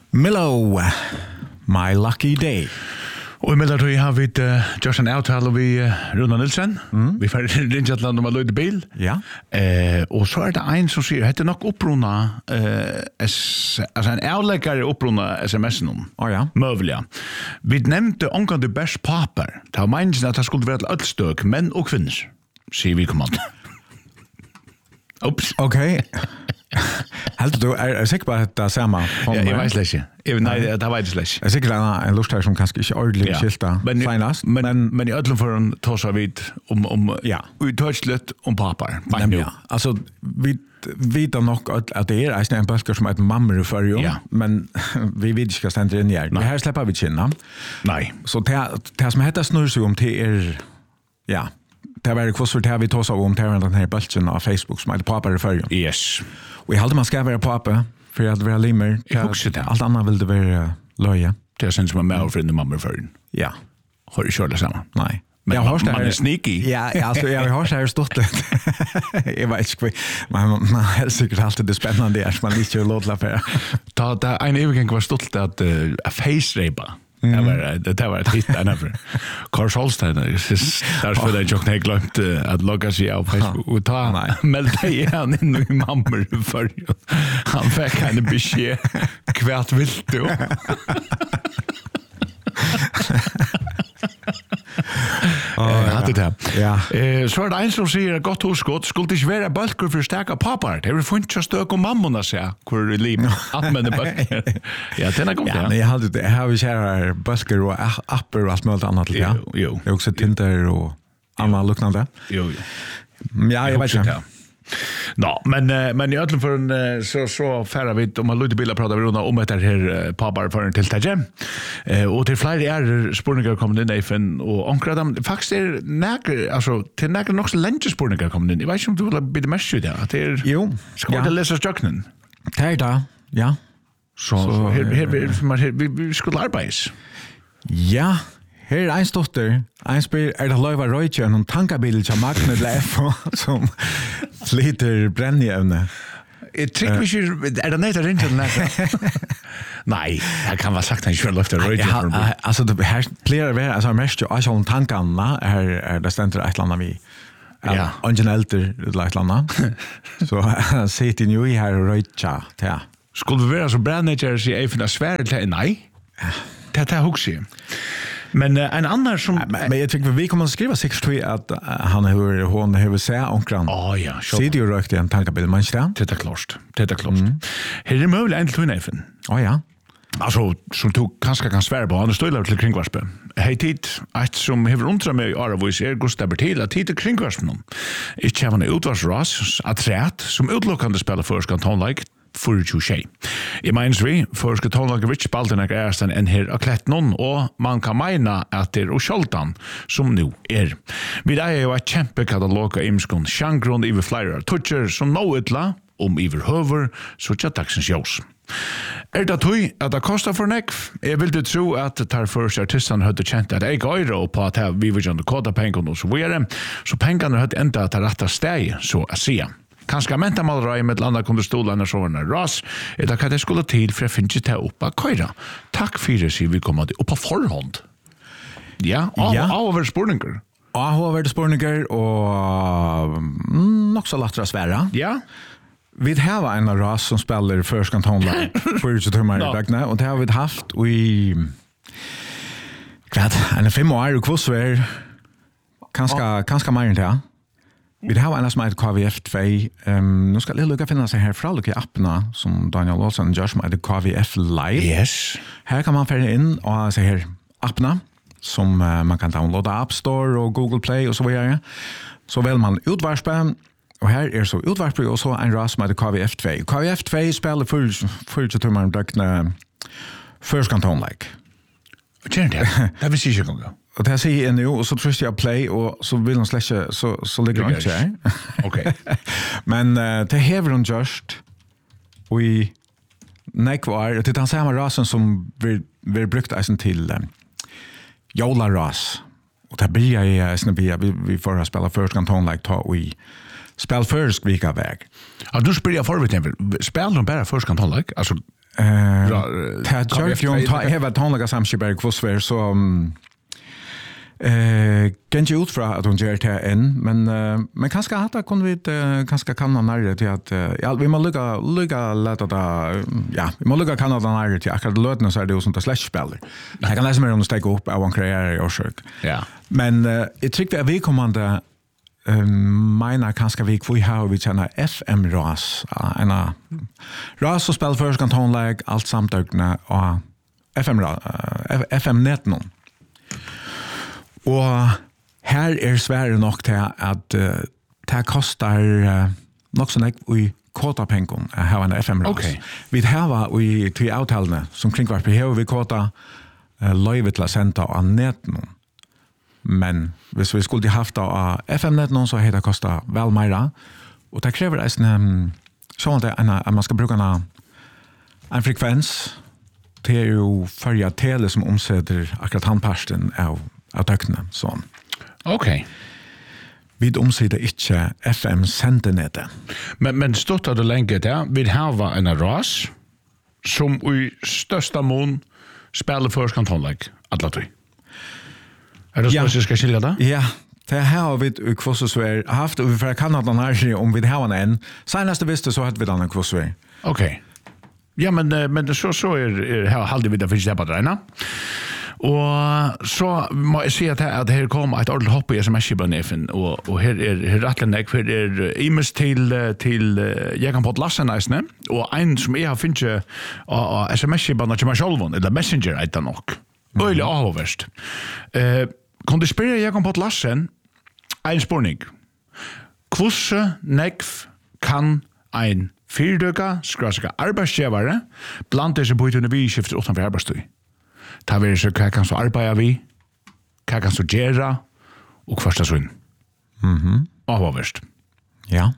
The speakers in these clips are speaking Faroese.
Millow, My Lucky Day. Og I melder har vi gjort en avtale med Runa Nilsen. Vi får ringe et land om å løyde bil. Ja. Og så det en som sier, det nok opprunna, altså en avleggare opprunna SMS-en om. Ja. Møvelig, ja. Vi nevnte omgang til bærs papar. Det var meningen at det skulle være til ødelstøk, menn og kvinner, sier vi kommand. Ups. Okay. Helt du sikker på at det er samme? Ja, jeg vet slett ikke. Nei, det vet jeg slett ikke. Jeg sikker en lust her som kanskje ikke ordentlig skilta senast. Men I ødelen for en tar seg vidt om utørslet om papar. Ja, altså vi vet nok at det en bølger som et mammer for jo, men vi vet ikke hva stender inn i her. Her slipper vi kjenne. Nei. Så det som heter snurr seg om til ja, det var kvossfort her vi tog seg om til den her bølgen av Facebook som heter papar i førjen. Yes. Og jeg halte man skal være pappa, for at være limer. Jeg husker det. Alt annet vil det være løye. Det er sånn som er med og fremme mammer i førjen. Ja. Har du kjørt det sammen? Nei. Men man er sneaky. Ja, altså, jeg har så her stått litt. Jeg vet ikke, man er sikkert alltid det spennende der, som man ikke har lov til å være. Da en evig var stolt at face-rape. Det var et hit der nærmere. Kars Holstein, derfor det jeg ikke glemt at logga seg av Facebook. Og ta meldte jeg han inn i mammer for han fikk henne beskjed. Kvært vilt du? Så det en som sier godt hosgått, skulle det ikke være bølger for å steke papar? Det er jo funnet ikke støk om mammona, sier jeg, hvor i liv anvender bølger. Ja, den er god, ja. Jeg har jo kjære bølger og apper og alt mulig annet, ja. Jo. Jeg har også Tinder og annet luknende. Jo. Ja, jeg vet ikke. Nå, men I ødelen for en så færre vi om man løyde biler prater vi rundt om etter her papar for en tiltage. Og til flere spurninger kommet inn i FN og omkring dem. Faktisk nægre, altså til nægre nok så lenge spurninger kommet inn. Jeg vet ikke om du vil bli det mest ut, ja. Jo. Skal vi lese støkkenen? Det da, ja. Så her vi skulle arbeides. Ja. Her en stotter, en spyr, det løyva røytje noen tankabil til Magne Leif som flyter brennjevne? Jeg trykker ikke, det nøyt å ringe til den her? Nei, det kan være sagt han ikke har løft å røytje. Altså, her pleier det å være, altså, mest jo ikke om tankene, her det stender et eller annet vi, ungen elter et eller annet. Så sitter jo i her og røytje til. Skulle vi være så brennjevne, sier jeg finner svære til? Nei, det er hukse. Men en annan som men jag tycker vi kommer att skriva 63 att hon har sett onkran. Ja, så. Ser du rökt en tankabil man står? Det är klart. Här är möjligt en till nefen. Ja. Alltså som tog ganska kan svära på han står till kringvarspe. Hej tid att som har undrat mig Aravois Gustav Bertil att tid kringvarspen. Ich habe en utvarsras atträt som utlockande spelar för Skanton like for to say. I minds vi for Skanton like rich balden är en här och klätt någon och man kan mena att det är Scholtan som nu är. Vi där är ju ett kämpekatalog imskon Shangrund i flyer toucher som nå utla om överhöver så chattaxens jos. Det tog att det kostar för nekv. Jag vill tro att det tar först artisten hade känt att jag euro på att vi vill göra koda pengar och så vidare. Så pengarna hade inte att rätta steg så att säga. Kanske menta malraj med landa kunde stolarna såna ras. Det kan det skulle till för att finna det upp att köra. Tack för det vi kommer upp på förhand. Ja, över spurningar. Över spurningar och nog så lätt att svära. Ja. Vi har en ras som spelar för Skantonlag för att ta mig dagna och det har vi haft i en 5 år och kvossver kanske mer än det. Vi har en som heter KVF2. Nu ska jag lukka finna sig här fra lukka appna som Daniel Olsen gör som heter KVF Live. Yes. Här kan man färra in och se här appna som man kan downloada App Store och Google Play och så vidare. Så väl man utvarspe. Och här är så utvarspe och så en ras som heter KVF2. KVF2 spelar för att man dökna för Skanton-like. Känner det? Det vill säga gånger. Och det här säger jag nu och så trycker jag play och så vill de släcka så ligger de inte här. Okej. Men det häver de just och i nekvar det är den samma rasen som vi brukt till Jola ras. Och det blir jag vi får spela först Skanton-like ta och i spel först vika väg. Ja, du spelar förut spel de bara först Skanton-like. Alltså Jag var tonliga samskiber kvossver så kan inte ut från att hon gör det än men kanske att det kunde vi kanske kan när till att ja vi måste lugga lätta det ja vi måste lugga kan när till akkurat lödna så är det som det slashspel. Jag kan läsa mer om det stiga upp av en karriär och försök. Ja. Men jag tycker att vi kommande menar kanske vi har vi känner FM ras en ras och spel först kan tonlägg allt samtögna och FM net någon. Och här Sverige nog till att det kostar nog så mycket i kvotapengon att ha en FM ras. Okay. Vi har vi till avtalene som kringvart behöver vi kvota löjvet till center och net någon. Men hvis vi skulle haft av FM-net någon så hade det kostat väl mer. Och det kräver en att man ska bruka en frekvens. Det är ju förra tele som omsätter akkurat handparsten av töknen. Okej. Vi omsätter inte FM-sendenätet. Men stått det länge där. Vi har en ras som i största mån spelar förskantonlägg alla tid. Är det så att jag ska skilja det? Ja, det här har vi kvossesver haft och vi får Kanada när om vi har en. Senaste visste så hade vi den kvossver. Okej. Ja, men så är hade vi det finns det på drena. Och så må jag säga att här kommer ett ordentligt hopp i SMS-chibanefen och här är rättligen för är imes till jag kan på Lassenäsne och en som jag har finche SMS-chiban och själv eller Messenger inte nog. Öle avvärst. Kan du spela jag kan på Lassen en spårning. Kvosse nekv kan ein fyrdøka skraska arbeidsgivare blant disse på utøyne vi skifter utenfor arbeidstøy. Ta vi så hva kan så arbeida vi, hva kan så gjøre, og hversta sånn. Avhåverst. Ja.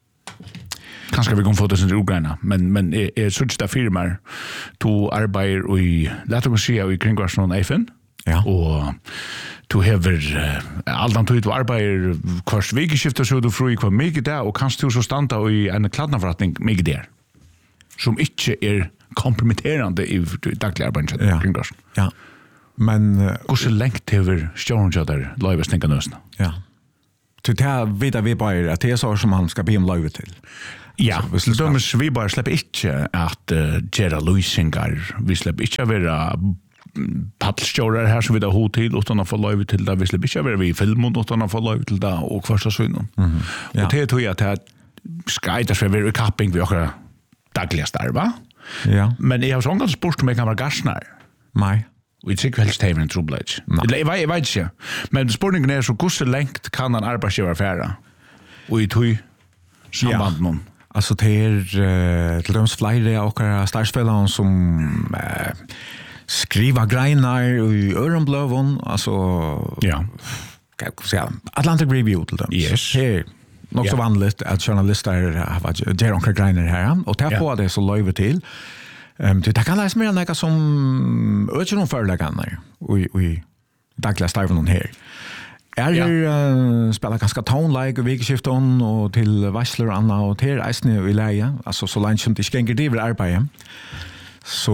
Kanskje vi kan få det sin ugreina, men jeg synes det firmaer to arbeider i, lett å si, i kringvarsen og eifen, og to hever allan tid du arbeider hvers vikeskifter så du fru i hver mye der, og kanskje du så standa i en kladnaforretning mye der, som ikke kompromitterande i daglig arbeid kringvarsen. Ja. Men hvordan lengt hever stjåren der løyve stinka nøsene? Ja. Så det vet vi bare at det så som han skal be om løyve til. Ja, vi bare slipper ikke at gjøre løysingar. Vi slipper ikke være paddlstjårer her som vi har hod til utan å få løyve til det. Vi slipper ikke være vi i filmen utan å få løyve til det og hversta synen. Og det tror jeg at det skal ikke være i kapping vi akkurat daglige starva. Ja. Men jeg har sånn ganske spurt om jeg kan være garsnar. Nei. Og jeg tykker helst hever en trobladj. Jeg vet ikke. Men spørningen så hvordan lengt kan en arbeidsgiver fære? Og i tog samband noen? Alltså det till de flere av startspelare som skriver greiner i öronblövon, alltså ja. Kan jag säga Atlantic Review till dem. Yes. Här nog så vanligt att journalister har gör onkel greiner här och tar på det så löver till. Det kan läsa mer än något som ökar föreläggande i dagliga starven här. Spelar ganska tone-like i vikeskiften och till varsler och annat och till eisne i leie, alltså så länge som det skänker det vid arbetet. Så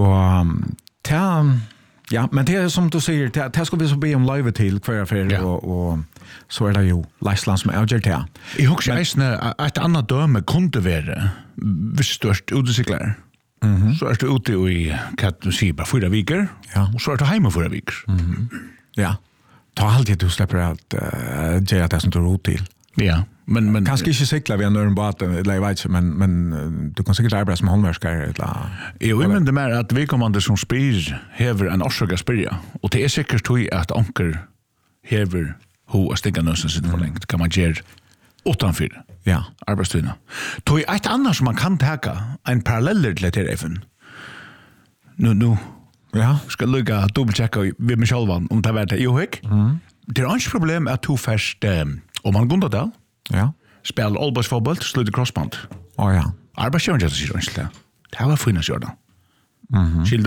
ja, men det är som du säger, det ska vi så be om löjve till kvar för och så är det ju Leisland som avgör det. Jag också eisne ett annat döme kunde vara störst utsiklar. Så är du ute i kan du se bara 4 veckor. Ja. Och så är du hemma 4 veckor. Ja. Ta alltid du släpper att göra det som du rot till. Ja, men kanske inte cykla vid en örnbåt eller jag vet inte, men du kan säkert arbeta som håndverkare eller. Jo, men det mer att vi kommande som spyr hever en orsaka spyrja och det är säkert tog att anker hever ho att stinka nösen sitt förlängt kan man göra utanför. Ja, arbetstiden. Tog ett annat som man kan täcka en paralleller till det även. Nu ja, ska lugga dubbelchecka vid mig själv om det var det jo hek. Det är inte problem att du först om man går där. Ja. Spela allboys fotboll, sluta crossband. Ja. Arbetsgivaren gör det sig inte. Det var fina körda. Skildo?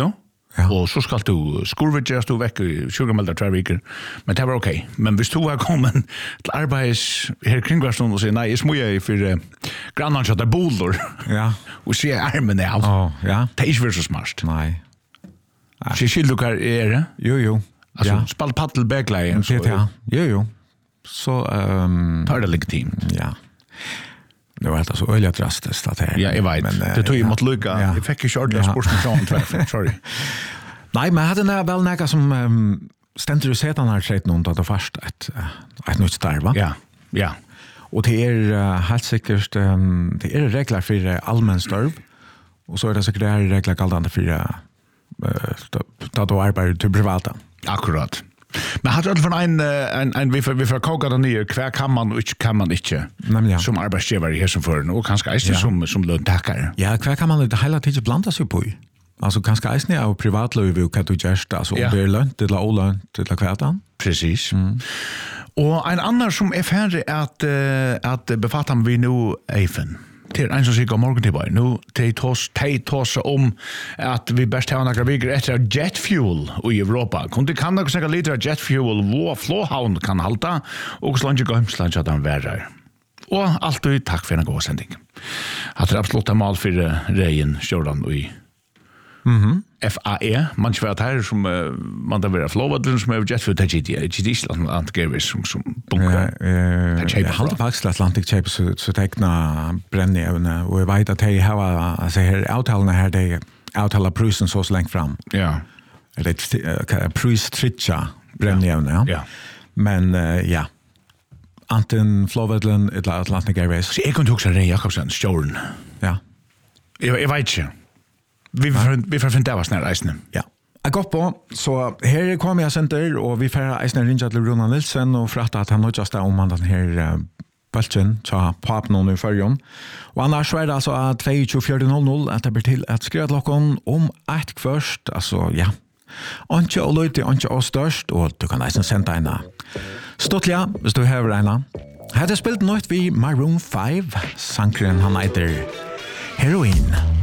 Ja. Och så ska du skurvidgeras du veck i 20 meldar 2 veckor. Men det var okej. Men hvis du var kommet till arbets här kring kvarstånd och säger nej, jag smujar för grannan så där bolor. Ja. Och se armen av. Ja. Det är inte så smart. Nej. Så skildukar är det? Jo. Alltså spall paddel backline så. Ja. Jo. Så tar det legitimt. Ja. Det var helt så öliga drastiskt att det. Ja, jag vet. Men det tog ju mot lucka. Jag fick ju short sportsman sorry. Nej, men hade när väl några som standardiserat har sett någon att det först ett nytt starv, va? Ja. Och det är helt säkert det är regler för allmän starv. Och så är det säkert regler gällande för då arbetar till privata. Akkurat. Men hade du från en vi för koka den ner kvar kan man och kan man inte. Som arbetsgivare här som för och kanske är som löntagare. Ja, kvar kan man det hela tiden blanda sig på. Alltså kanske är det av privatlöv och kan du just alltså om det är lönt eller olönt eller kvartan. Precis. Och en annan som är färdig att befatta vi nu även. Det är en som sikker morgen tilbake. Nu tos om at vi best har några veckor efter jet fuel i Europa. Kunde kan några säga lite jet fuel vad flowhound kan halta och slunge gomslange att den värre. Och alltid tack för en god sändning. Att det absolut mål för Rejen Jordan i FAE, man ska vara här som man där vara flowad som är jet fuel till Island Atlantic som bunker. Jag hade faktiskt Atlantic Cape så teckna brännävne och jag vet att det har alltså här avtalen här det avtalar prisen så långt fram. Ja. Det pris tritcha brännävne. Ja. Men ja. Anten Flowedland eller Atlantic Airways. Så jag kunde också Ray Jakobsen Stjorn. Ja. Jag vet inte. Vi får finna det var snart reisen. Ja. Jag går på, så här kommer jag center och vi får reisen ringa till Runa Nilsen och fratta att han har just om han den här bulten så pop någon i förjon. Och annars är det alltså att 22:00 att det blir till att skriva klockan om ett först, alltså ja. Anke och Leute, anke och störst och du kan reisen sända en Stottlia, hvis du har en. Hade spelat något vid Maroon 5, sankren han heter Heroin.